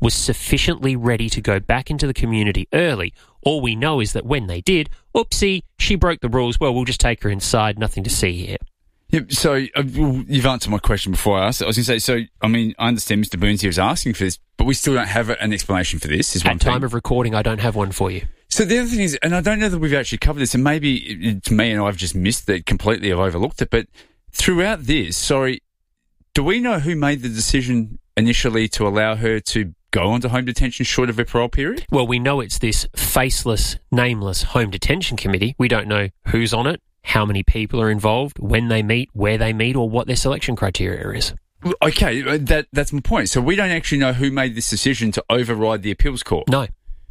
was sufficiently ready to go back into the community early. All we know is that when they did, oopsie, she broke the rules. Well, we'll just take her inside, nothing to see here. Yeah, so you've answered my question before I asked it. I was going to say, I understand Mr. Burns here is asking for this, but we still don't have an explanation for this. At time of recording, I don't have one for you. So the other thing is, and I don't know that we've actually covered this, and maybe it's me and I've just missed it completely, I've overlooked it, but throughout this, do we know who made the decision initially to allow her to go onto home detention short of her parole period? Well, we know it's this faceless, nameless home detention committee. We don't know who's on it, how many people are involved, when they meet, where they meet, or what their selection criteria is. Okay, that's my point. So we don't actually know who made this decision to override the appeals court. No.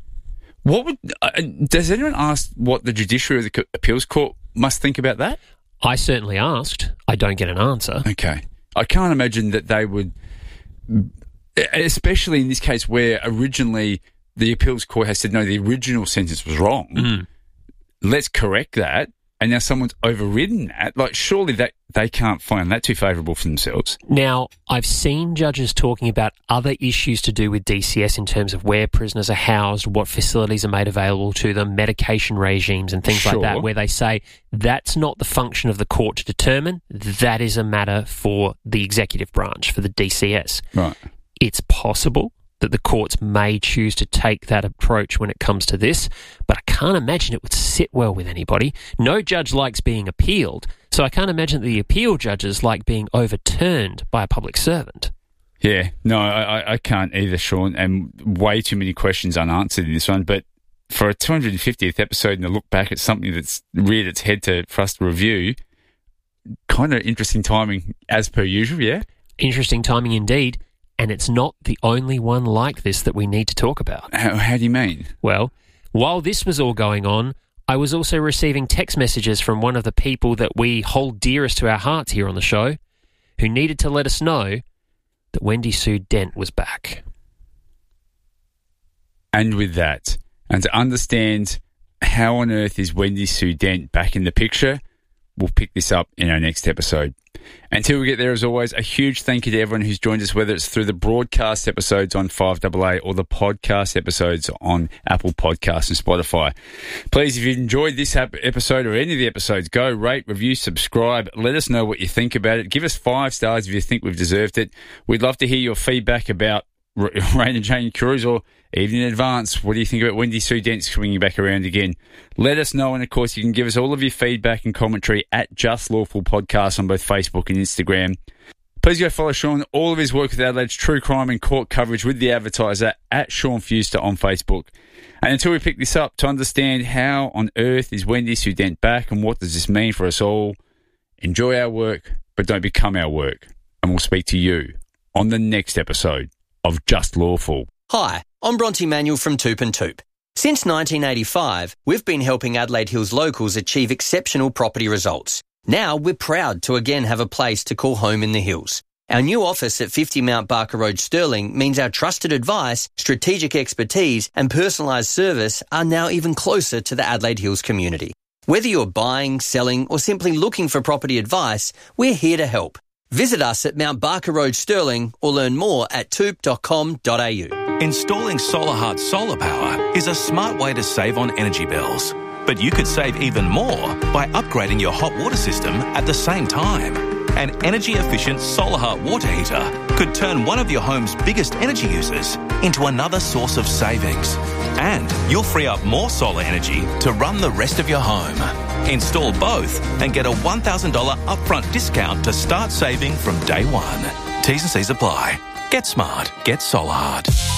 Does anyone ask what the judiciary of the appeals court must think about that? I certainly asked. I don't get an answer. Okay. I can't imagine that they would, especially in this case where originally the appeals court has said, no, the original sentence was wrong. Mm. Let's correct that. And now someone's overridden that. Like, surely that they can't find that too favourable for themselves. Now, I've seen judges talking about other issues to do with DCS in terms of where prisoners are housed, what facilities are made available to them, medication regimes and things like that, where they say that's not the function of the court to determine. That is a matter for the executive branch, for the DCS. Right. It's possible that the courts may choose to take that approach when it comes to this, but I can't imagine it would sit well with anybody. No judge likes being appealed, so I can't imagine that the appeal judges like being overturned by a public servant. Yeah, no, I can't either, Sean, and way too many questions unanswered in this one, but for a 250th episode and a look back at something that's reared its head for us to review, kind of interesting timing as per usual, yeah? Interesting timing indeed. And it's not the only one like this that we need to talk about. How do you mean? Well, while this was all going on, I was also receiving text messages from one of the people that we hold dearest to our hearts here on the show, who needed to let us know that Wendy Sue Dent was back. And with that, and to understand how on earth is Wendy Sue Dent back in the picture, we'll pick this up in our next episode. Until we get there, as always, a huge thank you to everyone who's joined us, whether it's through the broadcast episodes on 5AA or the podcast episodes on Apple Podcasts and Spotify. Please, if you enjoyed this episode or any of the episodes, go rate, review, subscribe. Let us know what you think about it. Give us 5 stars if you think we've deserved it. We'd love to hear your feedback about Rain and Jane Cruise, or even in advance, what do you think about Wendy Sue Dent swinging back around again? Let us know, and of course you can give us all of your feedback and commentary at Just Lawful Podcast on both Facebook and Instagram. Please go follow Sean, all of his work with Adelaide's true crime and court coverage with The Advertiser at Sean Fuster on Facebook. And until we pick this up, to understand how on earth is Wendy Sue Dent back and what does this mean for us all, enjoy our work, but don't become our work. And we'll speak to you on the next episode of Just Lawful. Hi, I'm Bronte Manuel from Toop and Toop. Since 1985, we've been helping Adelaide Hills locals achieve exceptional property results. Now we're proud to again have a place to call home in the hills. Our new office at 50 Mount Barker Road, Stirling, means our trusted advice, strategic expertise and personalised service are now even closer to the Adelaide Hills community. Whether you're buying, selling or simply looking for property advice, we're here to help. Visit us at Mount Barker Road, Stirling, or learn more at toop.com.au. Installing SolarHeart solar power is a smart way to save on energy bills. But you could save even more by upgrading your hot water system at the same time. An energy-efficient SolarHeart water heater could turn one of your home's biggest energy users into another source of savings. And you'll free up more solar energy to run the rest of your home. Install both and get a $1,000 upfront discount to start saving from day one. T's and C's apply. Get smart. Get SolarHeart.